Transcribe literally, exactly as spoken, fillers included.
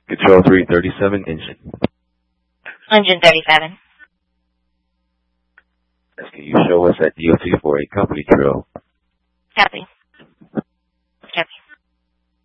Control three thirty-seven, engine. Engine thirty-seven. Yes, can you show us at D O T for a company drill? Copy. Copy.